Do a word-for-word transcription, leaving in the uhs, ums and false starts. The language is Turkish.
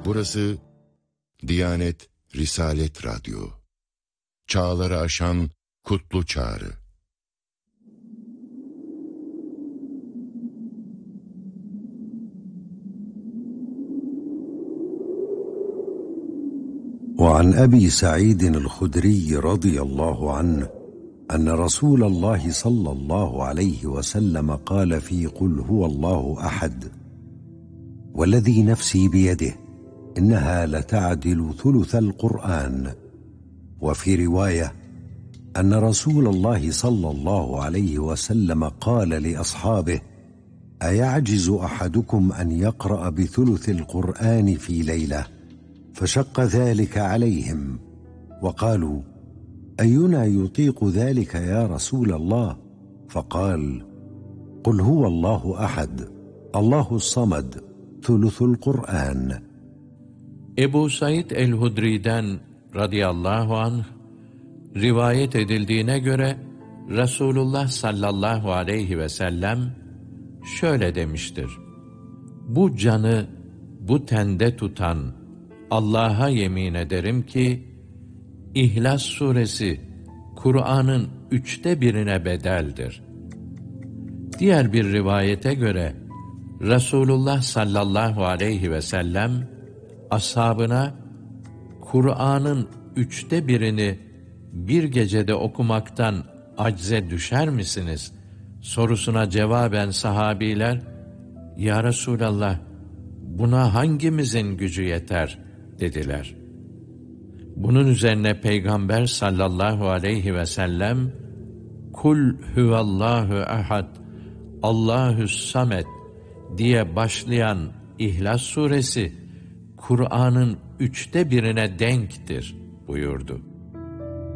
Burası Diyanet Risalet Radyo. Çağları aşan kutlu çağrı. وعن أبي سعيد الخدري رضي الله عنه أن رسول الله صلى الله عليه وسلم قال في قل هو الله أحد والذي نفسي بيده إنها لتعدل ثلث القرآن. وفي رواية أن رسول الله صلى الله عليه وسلم قال لأصحابه أيعجز أحدكم أن يقرأ بثلث القرآن في ليلة؟ فشق ذلك عليهم وقالوا أينا يطيق ذلك يا رسول الله؟ فقال قل هو الله أحد الله الصمد ثلث القرآن. Ebu Said el-Hudri'den radıyallahu anh rivayet edildiğine göre Resulullah sallallahu aleyhi ve sellem şöyle demiştir: Bu canı bu tende tutan Allah'a yemin ederim ki İhlas suresi Kur'an'ın üçte birine bedeldir. Diğer bir rivayete göre Resulullah sallallahu aleyhi ve sellem ashabına Kur'an'ın üçte birini bir gecede okumaktan acze düşer misiniz sorusuna cevaben sahabiler, Ya Resulallah, buna hangimizin gücü yeter dediler. Bunun üzerine Peygamber sallallahu aleyhi ve sellem Kul huvallahu ahad Allahü's samet diye başlayan İhlas suresi Kur'an'ın üçte birine denktir buyurdu.